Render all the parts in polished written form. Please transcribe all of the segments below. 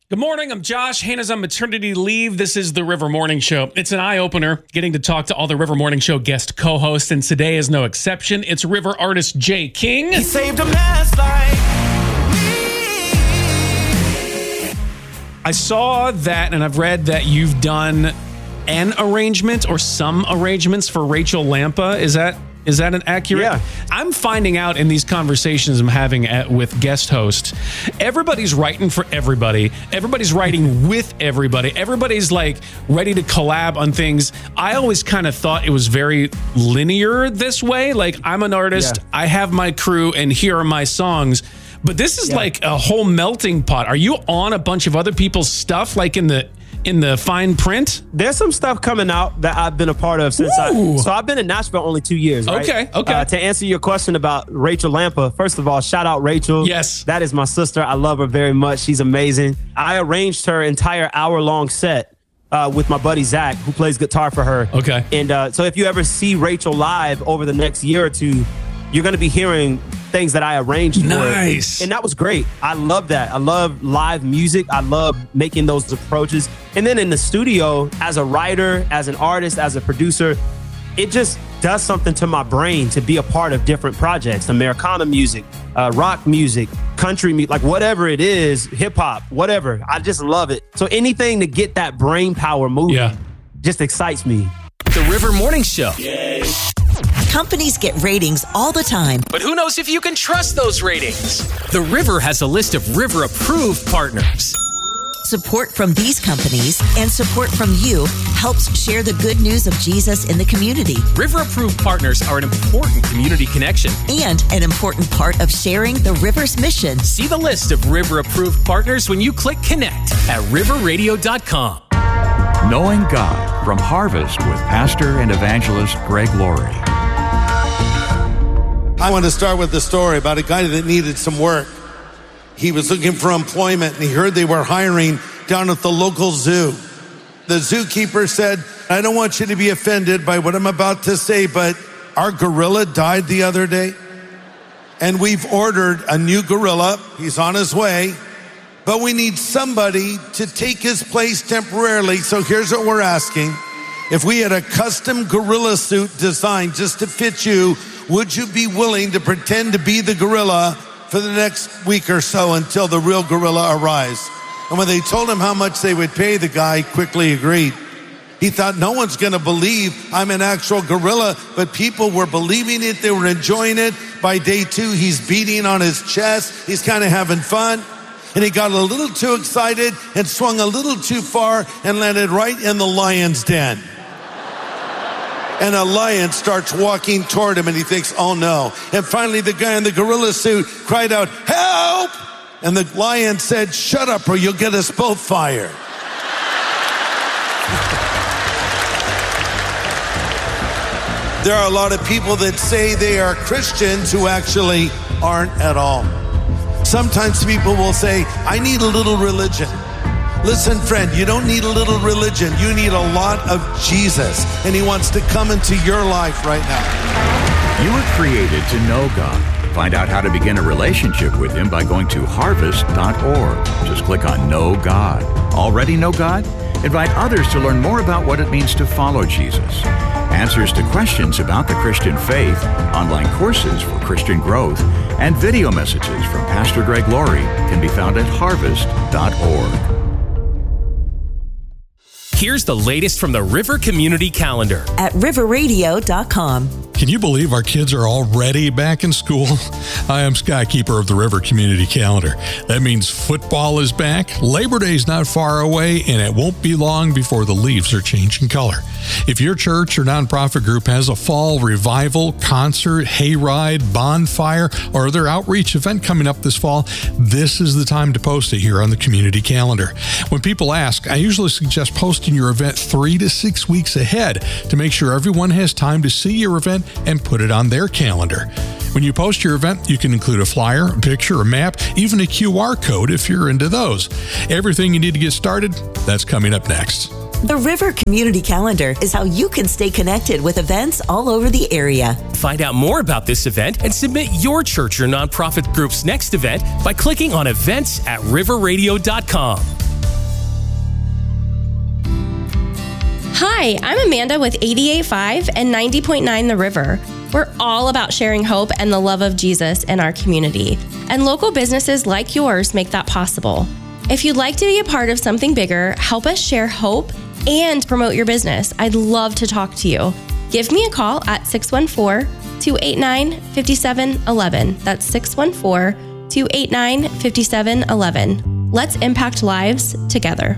Good morning. I'm Josh. Hannah's on maternity leave. This is the River Morning Show. It's an eye-opener getting to talk to all the River Morning Show guest co-hosts, and today is no exception. It's River artist Jay King. He saved a mess like me. I saw that, and I've read that you've done an arrangement or some arrangements for Rachel Lampa. Is that an accurate? Yeah. I'm finding out in these conversations I'm having with guest hosts, everybody's writing for everybody. Everybody's writing with everybody. Everybody's like ready to collab on things. I always kind of thought it was very linear this way. Like, I'm an artist, I have my crew, and here are my songs. But this is like a whole melting pot. Are you on a bunch of other people's stuff, like in the fine print? There's some stuff coming out that I've been a part of since So I've been in Nashville only 2 years, right? Okay. To answer your question about Rachel Lampa, first of all, shout out Rachel. Yes. That is my sister. I love her very much. She's amazing. I arranged her entire hour-long set with my buddy Zach, who plays guitar for her. Okay. And so if you ever see Rachel live over the next year or two, you're going to be hearing things that I arranged for her. Nice. And that was great. I love that. I love live music. I love making those approaches. And then in the studio, as a writer, as an artist, as a producer, it just does something to my brain to be a part of different projects. Americana music, rock music, country music, like whatever it is, hip hop, whatever. I just love it. So anything to get that brain power moving just excites me. The River Morning Show. Companies get ratings all the time. But who knows if you can trust those ratings? The River has a list of River-approved partners. Support from these companies and support from you helps share the good news of Jesus in the community. River-approved partners are an important community connection. And an important part of sharing the River's mission. See the list of River-approved partners when you click connect at riverradio.com. Knowing God from Harvest with pastor and evangelist Greg Laurie. I want to start with the story about a guy that needed some work. He was looking for employment, and he heard they were hiring down at the local zoo. The zookeeper said, I don't want you to be offended by what I'm about to say, but our gorilla died the other day, and we've ordered a new gorilla. He's on his way, but we need somebody to take his place temporarily. So here's what we're asking. If we had a custom gorilla suit designed just to fit you, would you be willing to pretend to be the gorilla for the next week or so until the real gorilla arrives? And when they told him how much they would pay, the guy quickly agreed. He thought, no one's going to believe I'm an actual gorilla, but people were believing it. They were enjoying it. By day 2, he's beating on his chest. He's kind of having fun. And he got a little too excited and swung a little too far and landed right in the lion's den. And a lion starts walking toward him, and he thinks, oh no. And finally, the guy in the gorilla suit cried out, help! And the lion said, shut up or you'll get us both fired. There are a lot of people that say they are Christians who actually aren't at all. Sometimes people will say, I need a little religion. Listen, friend, you don't need a little religion. You need a lot of Jesus, and he wants to come into your life right now. You were created to know God. Find out how to begin a relationship with him by going to harvest.org. Just click on Know God. Already know God? Invite others to learn more about what it means to follow Jesus. Answers to questions about the Christian faith, online courses for Christian growth, and video messages from Pastor Greg Laurie can be found at harvest.org. Here's the latest from the River Community Calendar at riverradio.com. Can you believe our kids are already back in school? I am Skykeeper of the River Community Calendar. That means football is back, Labor Day is not far away, and it won't be long before the leaves are changing color. If your church or nonprofit group has a fall revival, concert, hayride, bonfire, or other outreach event coming up this fall, this is the time to post it here on the community calendar. When people ask, I usually suggest posting your event 3 to 6 weeks ahead to make sure everyone has time to see your event and put it on their calendar. When you post your event, you can include a flyer, a picture, a map, even a QR code if you're into those. Everything you need to get started, that's coming up next. The River Community Calendar is how you can stay connected with events all over the area. Find out more about this event and submit your church or nonprofit group's next event by clicking on events at riverradio.com. Hi, I'm Amanda with 88.5 and 90.9 The River. We're all about sharing hope and the love of Jesus in our community, and local businesses like yours make that possible. If you'd like to be a part of something bigger, help us share hope and promote your business. I'd love to talk to you. Give me a call at 614-289-5711. That's 614-289-5711. Let's impact lives together.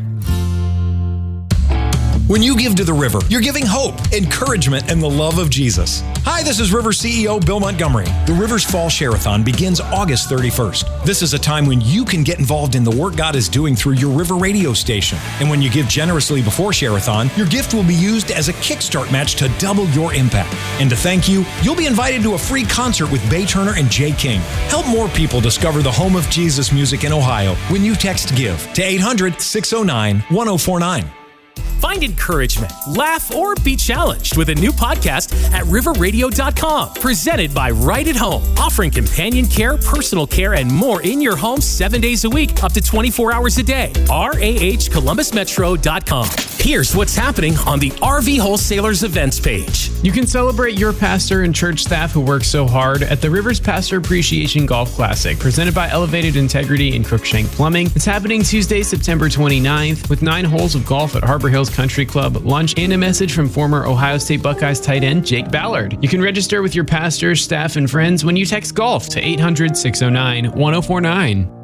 When you give to the River, you're giving hope, encouragement, and the love of Jesus. Hi, this is River CEO Bill Montgomery. The River's Fall Share-a-thon begins August 31st. This is a time when you can get involved in the work God is doing through your River radio station. And when you give generously before Share-a-thon, your gift will be used as a kickstart match to double your impact. And to thank you, you'll be invited to a free concert with Bay Turner and Jay King. Help more people discover the home of Jesus music in Ohio when you text GIVE to 800-609-1049. Find encouragement, laugh, or be challenged with a new podcast at riverradio.com. Presented by Right at Home, offering companion care, personal care, and more in your home 7 days a week, up to 24 hours a day. RAHColumbusmetro.com. Here's what's happening on the RV Wholesalers events page. You can celebrate your pastor and church staff who work so hard at the Rivers Pastor Appreciation Golf Classic, presented by Elevated Integrity and Crookshank Plumbing. It's happening Tuesday, September 29th, with 9 holes of golf at Harbor Hills Country Club, lunch, and a message from former Ohio State Buckeyes tight end Jake Ballard. You can register with your pastor, staff, and friends when you text GOLF to 800-609-1049.